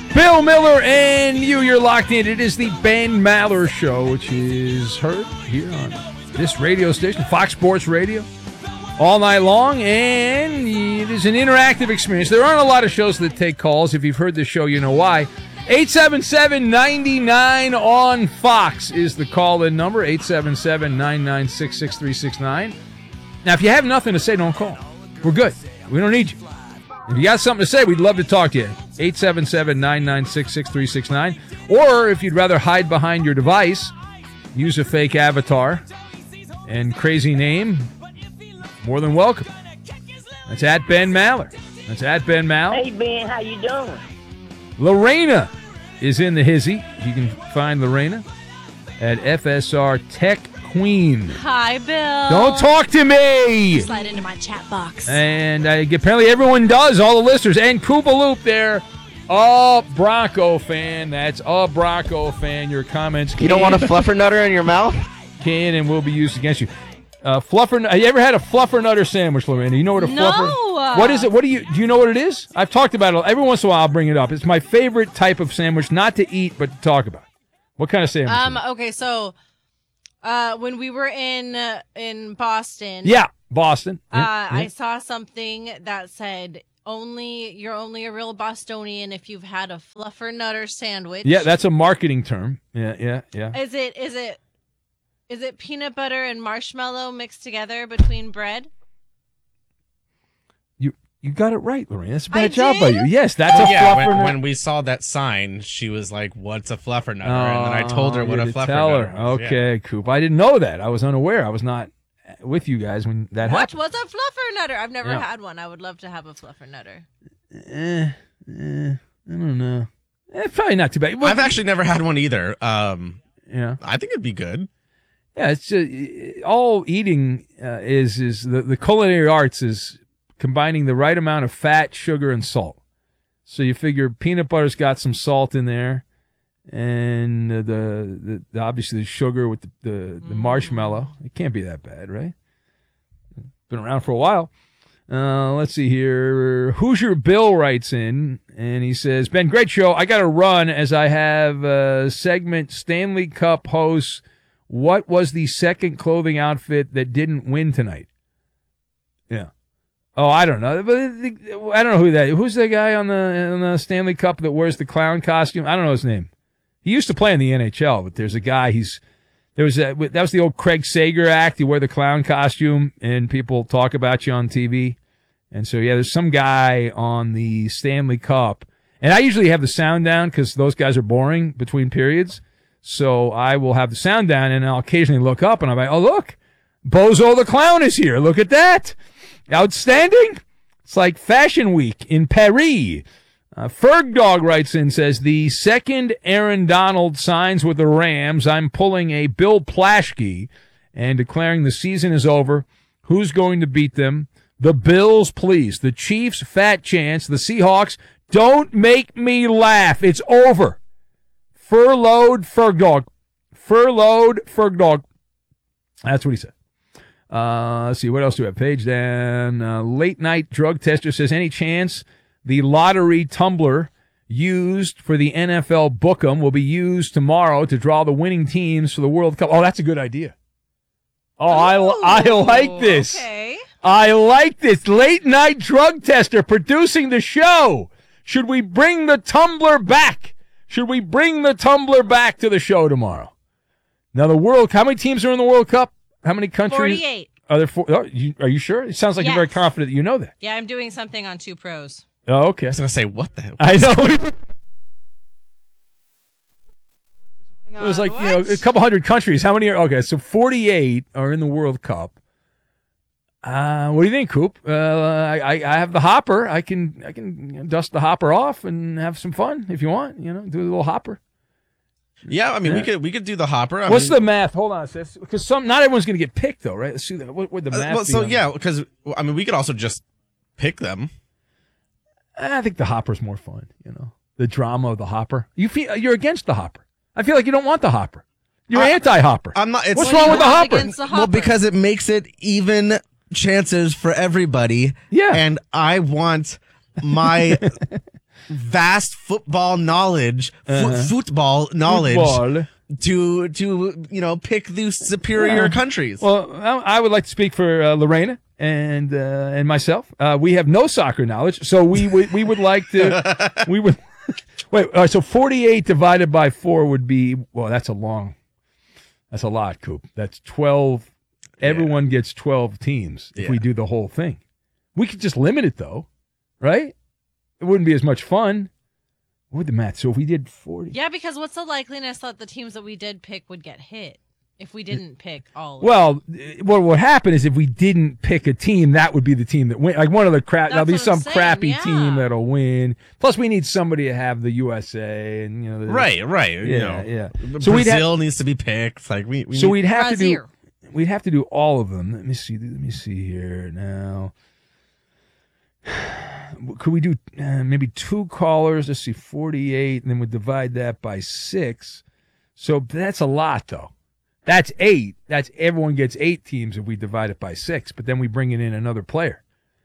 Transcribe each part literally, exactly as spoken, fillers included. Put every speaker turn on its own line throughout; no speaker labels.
Bill Miller and you, you're locked in. It is the Ben Maller Show, which is heard here on this radio station, Fox Sports Radio, all night long, and it is an interactive experience. There aren't a lot of shows that take calls. If you've heard this show, you know why. eight seven seven, nine nine on Fox is the call-in number, eight seven seven, nine nine six, six three six nine. Now, if you have nothing to say, don't call. We're good. We don't need you. If you got something to say, we'd love to talk to you. eight seven seven, nine nine six, six three six nine. Or if you'd rather hide behind your device, use a fake avatar and crazy name, more than welcome. That's at Ben Maller. That's at Ben Maller.
Hey, Ben, how you doing?
Lorena is in the hizzy. You can find Lorena at F S R Tech Queen.
Hi, Bill.
Don't talk to me.
Slide into my chat box.
And uh, apparently everyone does, all the listeners. And Koopa Loop there, a Bronco fan. That's a Bronco fan. Your comments can,
You don't want a fluffernutter in your mouth?
can and will be used against you. Uh, fluffer. Have you ever had a fluffernutter sandwich, Lorena? You know what a
No.
fluffer? What is it? What do you do? You know what it is? I've talked about it every once in a while. I'll bring it up. It's my favorite type of sandwich, not to eat but to talk about. What kind of sandwich?
Um.
is it?
Okay. So, uh, when we were in uh, in Boston,
Yeah, Boston.
uh,
Yeah, yeah.
I saw something that said only you're only a real Bostonian if you've had a fluffernutter sandwich.
Yeah, that's a marketing term. Yeah, yeah, yeah.
Is it? Is it? Is it peanut butter and marshmallow mixed together between bread?
You you got it right, Lorraine. That's a bad
I
job by
did?
you. Yes, that's a
yeah,
fluffer.
when, when we saw that sign, she was like, "What's a fluffernutter?" and then I told her
Oh,
what
you
a
had to
fluffernutter
tell her.
was. Yeah.
Okay, Coop. I didn't know that. I was unaware. I was not with you guys when that
What
happened.
was a fluffernutter? I've never
Yeah.
had one. I would love to have a fluffernutter.
Eh, eh, I don't know. Eh, probably not too bad. Well,
I've actually never had one either. Um,
yeah,
I think it'd be good.
yeah. It's uh, all eating uh, is is the the culinary arts is combining the right amount of fat, sugar, and salt. So you figure peanut butter's got some salt in there, and uh, the, the, the obviously the sugar with the, the, the marshmallow. It can't be that bad, right? Been around for a while. Uh, let's see here. Hoosier Bill writes in, and he says, Ben, great show. I got to run as I have a segment Stanley Cup hosts. What was the second clothing outfit that didn't win tonight? Yeah. Oh, I don't know. But I don't know who that is. Who's the guy on the, on the Stanley Cup that wears the clown costume? I don't know his name. He used to play in the N H L, but there's a guy, he's, there was a, that was the old Craig Sager act. You wear the clown costume and people talk about you on T V. And so, yeah, there's some guy on the Stanley Cup. And I usually have the sound down because those guys are boring between periods. So I will have the sound down and I'll occasionally look up and I'm like, oh, look, Bozo the Clown is here. Look at that. Outstanding. It's like Fashion Week in Paris. Uh, Ferg Dog writes in, says, the second Aaron Donald signs with the Rams, I'm pulling a Bill Plaschke and declaring the season is over. Who's going to beat them? The Bills, please. The Chiefs, fat chance. The Seahawks, don't make me laugh. It's over. Furloughed Ferg Dog. Furloughed Ferg Dog. That's what he said. Uh, let's see, what else do we have? Page down. Uh, late night drug tester says, any chance the lottery tumbler used for the N F L Book'em will be used tomorrow to draw the winning teams for the World Cup? Oh, that's a good idea. Oh, I, I like this.
Okay.
I like this. Late night drug tester producing the show. Should we bring the tumbler back? Should we bring the tumbler back to the show tomorrow? Now, the World, how many teams are in the World Cup? How many countries?
forty-eight.
Are there four? Oh, you, are you sure? It sounds like
Yes.
you're very confident that you know that.
Yeah, I'm doing something on Two Pros.
Oh, okay.
I was gonna say, what the hell?
I know. It was like, you know, a couple hundred countries. How many are, okay, so forty-eight are in the World Cup. Uh, what do you think, Coop? Uh, I, I have the hopper. I can, I can you know, dust the hopper off and have some fun if you want, you know, do a little hopper.
Yeah, I mean,
Yeah.
we could we could do the hopper. I
What's
mean,
the math? Hold on, because some, not everyone's going to get picked though, right? Let's see that. What would the
uh,
math
well,
be
so
on
yeah,
that?
because I mean, we could also just pick them.
I think the hopper's more fun, you know, the drama of the hopper. You feel, you're against the hopper. I feel like you don't want the hopper. You're
I-
anti-hopper.
I'm not. It's
What's
What
wrong
do
with
you
the
want
hopper?
against the
Well,
hopper?
because it makes it even chances for everybody.
Yeah.
And I want my
vast football knowledge, fo-
Uh-huh.
football knowledge
Football.
to to you know pick the superior
Yeah.
countries.
Well, I I would like to speak for uh, Lorena and uh, and myself. Uh, we have no soccer knowledge, so we would we would like to we would wait. All right, so forty-eight divided by four would be well. That's a long. That's a lot, Coop. That's twelve. Everyone gets twelve teams if
Yeah.
we do the whole thing. We could just limit it though, right? It wouldn't be as much fun. What would the math? So if we did forty.
Yeah, because what's the likeliness that the teams that we did pick would get hit if we didn't pick all of them?
Well, what would happen is if we didn't pick a team, that would be the team that win. Like one of the crap, there'll be
That's what
some
I'm saying,
crappy
yeah.
team that'll win. Plus, we need somebody to have the U S A and you know. The,
right, right.
Yeah,
you know,
yeah.
So
So we'd have-
Brazil needs to be picked. Like we, we
So
need-
we'd have to do.
Brazil.
We'd have to do all of them. Let me see. Let me see here now. Could we do uh, maybe two callers? Let's see, forty-eight, and then we divide that by six. So that's a lot, though. That's eight. That's everyone gets eight teams if we divide it by six. But then we bring in another player.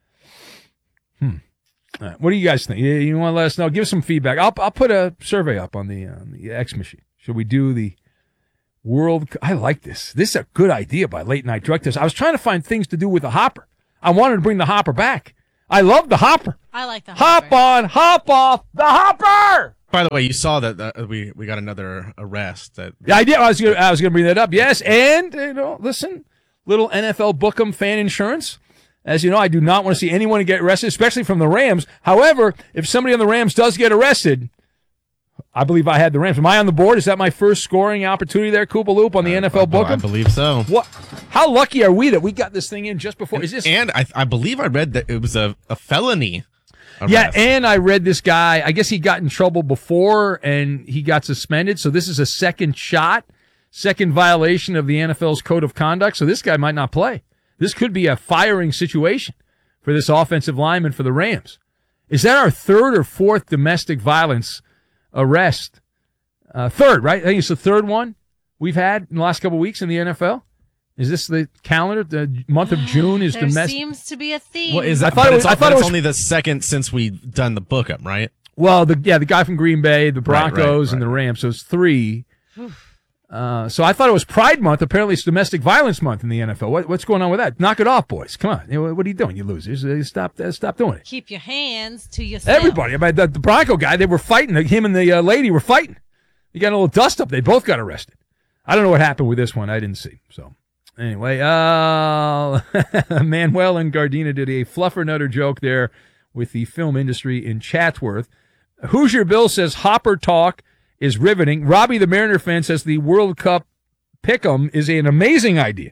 Hmm. All right, what do you guys think? You, you want to let us know? Give us some feedback. I'll I'll put a survey up on the on the X machine. Should we do the World? I like this. This is a good idea by Late Night Drug Test. I was trying to find things to do with the hopper. I wanted to bring the hopper back. I love the hopper.
I like the
Hop
hopper.
on, hop off, the hopper.
By the way, you saw that uh, we we got another arrest. That
Yeah, I did. I was gonna, I was going to bring that up. Yes, and you know, listen, little N F L Book'em fan insurance. As you know, I do not want to see anyone get arrested, especially from the Rams. However, if somebody on the Rams does get arrested, I believe I had the Rams. Am I on the board? Is that my first scoring opportunity there, Koopa Loop, on the N F L
I, I
Book'em?
believe so.
What? How lucky are we that we got this thing in just before? Is this?
And I I believe I read that it was a, a felony. Arrest.
Yeah, and I read this guy. I guess he got in trouble before and he got suspended. So this is a second shot, second violation of the N F L's code of conduct. So this guy might not play. This could be a firing situation for this offensive lineman for the Rams. Is that our third or fourth domestic violence arrest? Uh, third, right? I think it's the third one we've had in the last couple of weeks in the N F L. Is this the calendar? The month of June is
There
domestic.
seems to be a theme.
What is
I
that?
thought
But
it
it's,
was- I
al-
thought
but
it
it's
was-
only the second since we've done the book up, right?
Well, the yeah, the guy from Green Bay, the
Right, right,
Broncos, and
right.
the Rams. So it's three. Uh, so I thought it was Pride Month. Apparently, it's Domestic Violence Month in the N F L. What, what's going on with that? Knock it off, boys. Come on. You know, what are you doing, you losers? Uh, Stop, uh, stop doing it.
Keep your hands to yourself.
Everybody. I mean, the, the Bronco guy, they were fighting. Him and the uh, lady were fighting. You got a little dust up. They both got arrested. I don't know what happened with this one. I didn't see. So anyway, uh, Manuel and Gardena did a fluffer nutter joke there with the film industry in Chatsworth. Hoosier Bill says Hopper talk is riveting. Robbie the Mariner fan says the World Cup pick'em is an amazing idea.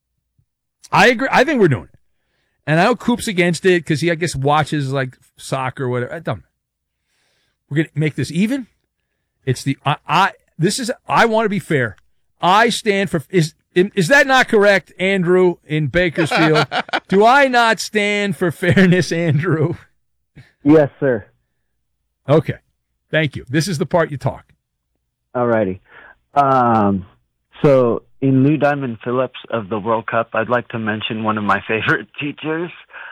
I agree. I think we're doing it. And I know Coop's against it because he, I guess, watches like soccer or whatever. I don't. We're going to make this even. It's the, I, I, this is, I want to be fair. I stand for, is, is that not correct, Andrew, in Bakersfield? Do I not stand for fairness, Andrew?
Yes, sir.
Okay. Thank you. This is the part you talk.
Alrighty. Um, so in Lou Diamond Phillips of the World Cup, I'd like to mention one of my favorite teachers.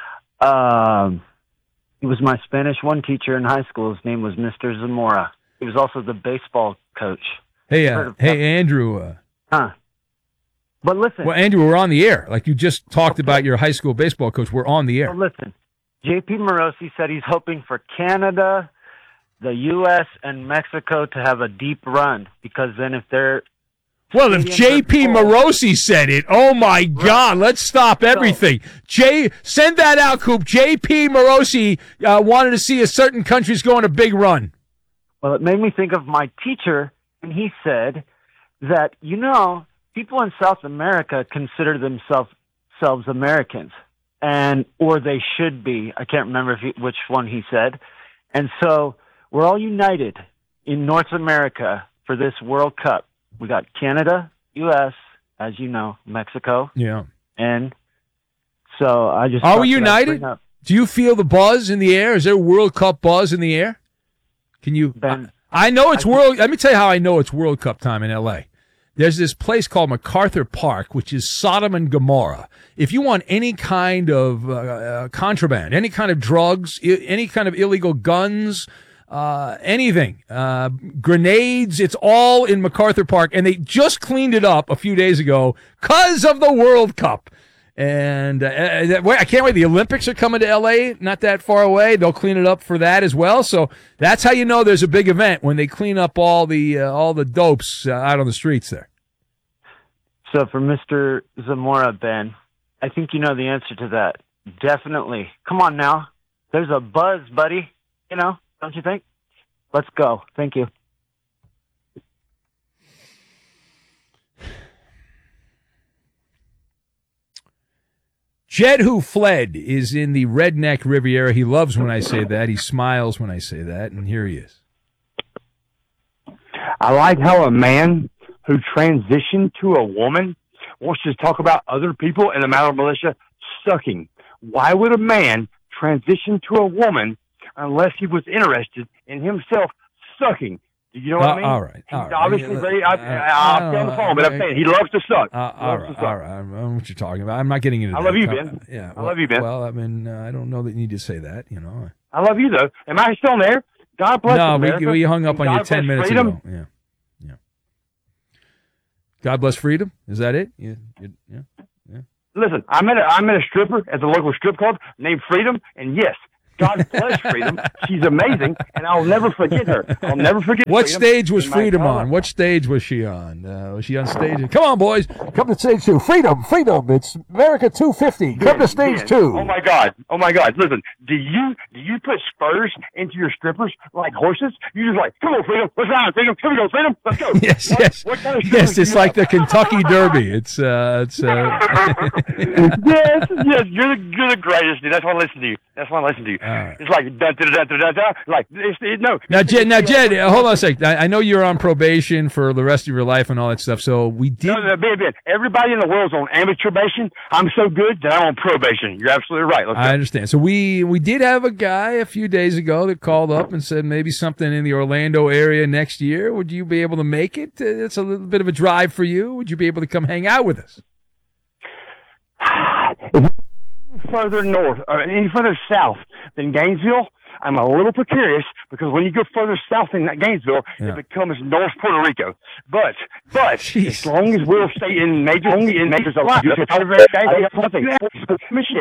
Um, he was my Spanish one teacher in high school. His name was Mister Zamora. He was also the baseball coach.
Hey,
Heard
uh,
of
hey,
that?
Andrew. Uh,
Huh. But listen.
well, Andrew, we're on the air. Like you just talked about your high school baseball coach. We're on the air.
Well, listen. J P Morosi said he's hoping for Canada, the U S, and Mexico to have a deep run because then if they're
Well, if J P Morosi said it, oh my God, let's stop everything. J, send that out, Coop. J P Morosi uh, wanted to see a certain countries go on a big run.
Well, it made me think of my teacher, and he said that, you know, people in South America consider themselves selves Americans, and or they should be. I can't remember if he, which one he said. And so we're all united in North America for this World Cup. We got Canada, U S, as you know, Mexico,
Yeah.
and so I just
Are
thought
we
that I'd
united?
bring up
Do you feel the buzz in the air? Is there World Cup buzz in the air? Can you?
Ben,
I, I know it's
I-
World. Let me tell you how I know it's World Cup time in L A. There's this place called MacArthur Park, which is Sodom and Gomorrah. If you want any kind of uh, uh, contraband, any kind of drugs, I- any kind of illegal guns, uh, anything, uh, grenades. It's all in MacArthur Park, and they just cleaned it up a few days ago because of the World Cup. And uh, I can't wait. The Olympics are coming to L A, not that far away. They'll clean it up for that as well. So that's how you know there's a big event, when they clean up all the uh, all the dopes uh, out on the streets there.
So for Mister Zamora, Ben, I think you know the answer to that. Definitely. Come on now. There's a buzz, buddy. You know, don't you think? Let's go. Thank you.
Jed Who Fled is in the Redneck Riviera. He loves when I say that. He smiles when I say that, and here he is.
I like how a man who transitioned to a woman wants to talk about other people in the Maller Militia sucking. Why would a man transition to a woman unless he was interested in himself sucking? Do you know what
uh,
I mean?
All right. All
He's
right.
obviously
uh,
very, I,
uh,
I'll stay on the phone, but I'm saying he loves to suck.
Uh, all right, all right. I know what you're talking about. I'm not getting into
I
that.
love you,
Uh,
Ben.
Yeah,
I
well,
love you, Ben.
Well, I mean, uh, I don't know that you need to say that, you know.
I love you, though. Am I still on there? God bless
No,
America.
we, we hung up on
God
you ten
bless
minutes
freedom.
ago. Yeah, yeah. God bless freedom. Is that it? You, you, yeah, yeah.
Listen, I met a, I met a stripper at the local strip club named Freedom, and yes, God bless Freedom. She's amazing, and I'll never forget her. I'll never forget.
What
Freedom
stage was
in my
Freedom
entire
on?
life.
What stage was she on? Uh, was she on stage? Come on, boys. Come to stage two. Freedom, freedom. It's America two fifty. Come to
Ben,
stage
Ben.
two.
Oh my God! Oh my God! Listen, do you do you put spurs into your strippers like horses? You just like, come on, Freedom. Let's ride, Freedom. Here we go, Freedom. Let's go.
Yes,
What-
yes.
What kind of
Yes,
strippers do
it's
you
like the
have?
Kentucky Derby. It's, uh, it's, uh,
yes, yes, you're the, you're the greatest, dude. That's why I listen to you. That's why I listen to you.
right.
It's like da da da da da da. Like it's, it, no.
Now, Jed, now, Jed, uh, hold on a sec. I, I know you're on probation for the rest of your life and all that stuff. So we did.
No, no, Ben, Ben. Everybody in the world's on amateur probation. I'm so good that I'm on probation. You're absolutely right. Let's
I
go.
understand. So we we did have a guy a few days ago that called up and said maybe something in the Orlando area next year. Would you be able to make it? Uh, It's a little bit of a drive for you. Would you be able to come hang out with us?
Further north, or any further south than Gainesville, I'm a little precarious because when you go further south than Gainesville,
Yeah.
it becomes North Puerto Rico. But, but
Jeez.
as long as we'll stay in major, in major,